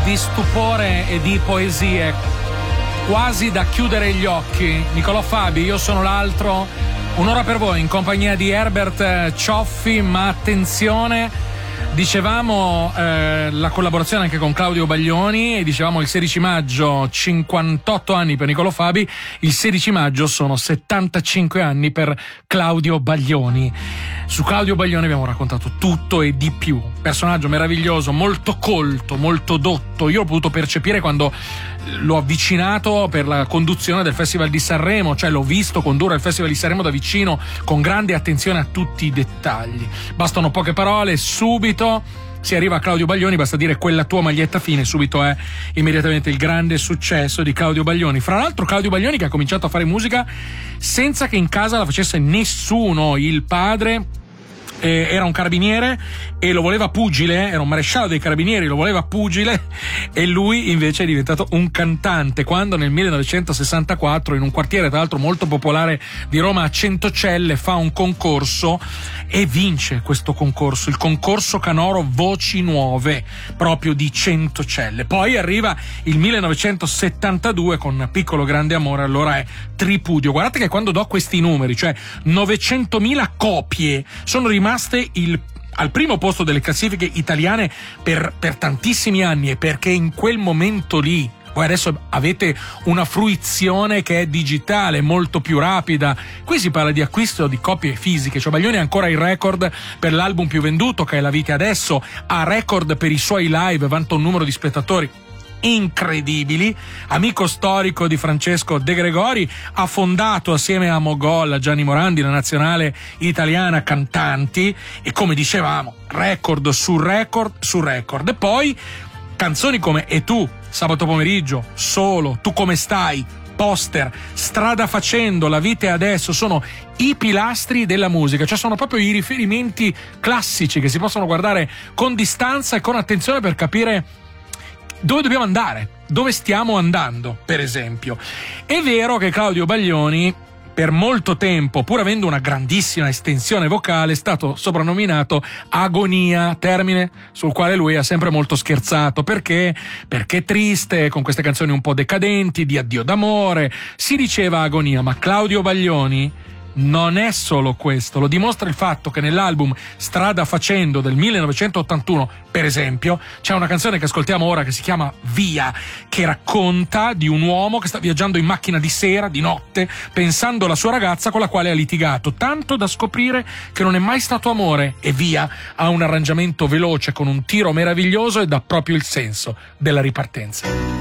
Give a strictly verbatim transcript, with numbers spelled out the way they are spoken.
di stupore e di poesie, quasi da chiudere gli occhi. Nicolò Fabi, Io sono l'altro, un'ora per voi in compagnia di Herbert Cioffi, ma attenzione, dicevamo eh, la collaborazione anche con Claudio Baglioni, e dicevamo il sedici maggio cinquantotto anni per Nicolò Fabi, il sedici maggio sono settantacinque anni per Claudio Baglioni. Su Claudio Baglioni abbiamo raccontato tutto e di più, personaggio meraviglioso, molto colto, molto dotto. Io l'ho potuto percepire quando l'ho avvicinato per la conduzione del Festival di Sanremo, cioè l'ho visto condurre il Festival di Sanremo da vicino con grande attenzione a tutti i dettagli. Bastano poche parole, subito si arriva a Claudio Baglioni, basta dire quella tua maglietta fine, subito è immediatamente il grande successo di Claudio Baglioni. Fra l'altro Claudio Baglioni che ha cominciato a fare musica senza che in casa la facesse nessuno. Il padre eh, era un carabiniere e lo voleva pugile, era un maresciallo dei carabinieri, lo voleva pugile, e lui invece è diventato un cantante quando nel millenovecentosessantaquattro in un quartiere tra l'altro molto popolare di Roma, a Centocelle, fa un concorso e vince questo concorso, il concorso canoro Voci Nuove, proprio di Centocelle. Poi arriva il millenovecentosettantadue con Piccolo Grande Amore, allora è tripudio. Guardate che quando do questi numeri, cioè novecentomila copie, sono rimaste il al primo posto delle classifiche italiane per, per tantissimi anni, e perché in quel momento lì voi adesso avete una fruizione che è digitale, molto più rapida. Qui si parla di acquisto di copie fisiche, cioè Baglioni ha ancora il record per l'album più venduto, che è La Vita Adesso, ha record per i suoi live, vanta un numero di spettatori incredibili. Amico storico di Francesco De Gregori, ha fondato assieme a Mogol, a Gianni Morandi, la nazionale italiana cantanti, e come dicevamo record su record su record. E poi canzoni come E tu, Sabato pomeriggio, Solo, Tu come stai, Poster, Strada facendo, La vita è adesso, sono i pilastri della musica, cioè sono proprio i riferimenti classici che si possono guardare con distanza e con attenzione per capire dove dobbiamo andare, dove stiamo andando, per esempio. È vero che Claudio Baglioni per molto tempo, pur avendo una grandissima estensione vocale, è stato soprannominato Agonia, termine sul quale lui ha sempre molto scherzato. Perché? Perché triste, con queste canzoni un po' decadenti, di addio d'amore, si diceva Agonia. Ma Claudio Baglioni non è solo questo, lo dimostra il fatto che nell'album Strada facendo del millenovecentottantuno, per esempio, c'è una canzone che ascoltiamo ora che si chiama Via, che racconta di un uomo che sta viaggiando in macchina di sera, di notte, pensando alla sua ragazza con la quale ha litigato, tanto da scoprire che non è mai stato amore, e Via ha un arrangiamento veloce con un tiro meraviglioso e dà proprio il senso della ripartenza.